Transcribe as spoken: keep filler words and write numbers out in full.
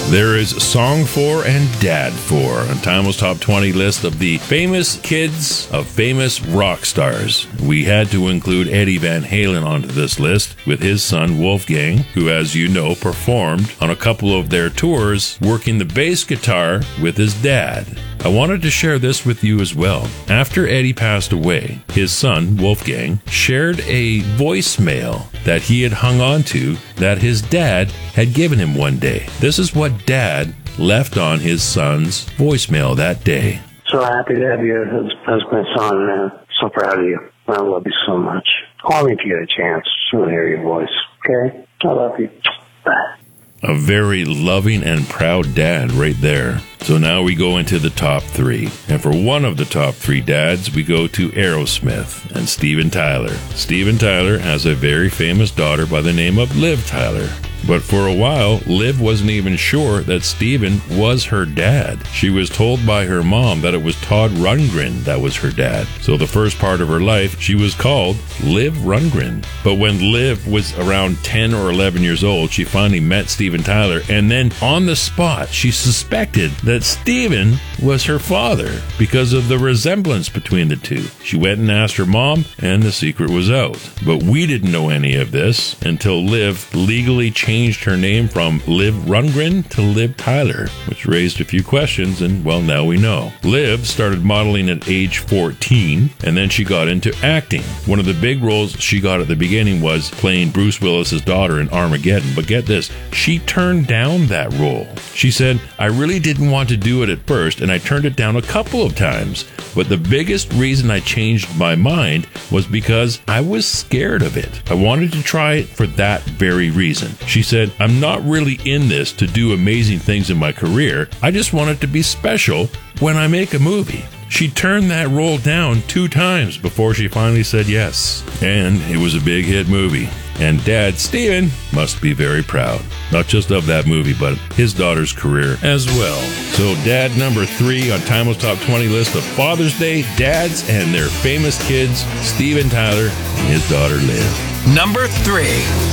There is Song for and Dad for on Timeless Top twenty list of the famous kids of famous rock stars. We had to include Eddie Van Halen onto this list with his son Wolfgang, who, as you know, performed on a couple of their tours working the bass guitar with his dad. I wanted to share this with you as well. After Eddie passed away, his son, Wolfgang, shared a voicemail that he had hung on to that his dad had given him one day. This is what Dad left on his son's voicemail that day. So happy to have you as, as my son, man. So proud of you. I love you so much. Call me if you get a chance. Just want to hear your voice. Okay? I love you. Bye. A very loving and proud dad right there. So now we go into the top three. And for one of the top three dads, we go to Aerosmith and Steven Tyler. Steven Tyler has a very famous daughter by the name of Liv Tyler. But for a while, Liv wasn't even sure that Steven was her dad. She was told by her mom that it was Todd Rundgren that was her dad. So the first part of her life, she was called Liv Rundgren. But when Liv was around ten or eleven years old, she finally met Steven Tyler. And then on the spot, she suspected that Steven was her father because of the resemblance between the two. She went and asked her mom, and the secret was out. But we didn't know any of this until Liv legally changed changed her name from Liv Rundgren to Liv Tyler, which raised a few questions, and well, now we know. Liv started modeling at age fourteen, and then she got into acting. One of the big roles she got at the beginning was playing Bruce Willis's daughter in Armageddon, but get this, she turned down that role. She said, I really didn't want to do it at first, and I turned it down a couple of times, but the biggest reason I changed my mind was because I was scared of it. I wanted to try it for that very reason. She said, I'm not really in this to do amazing things in my career. I just want it to be special when I make a movie. She turned that role down two times before she finally said yes. And it was a big hit movie. And Dad, Steven, must be very proud. Not just of that movie, but his daughter's career as well. So Dad number three on Timeless Top twenty list of Father's Day dads and their famous kids, Steven Tyler and his daughter Liv. Number three.